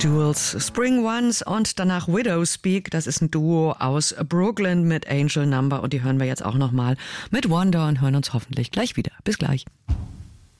Jewels, Spring Ones und danach Widow Speak. Das ist ein Duo aus Brooklyn mit Angel Number und die hören wir jetzt auch nochmal mit Wonder und hören uns hoffentlich gleich wieder. Bis gleich.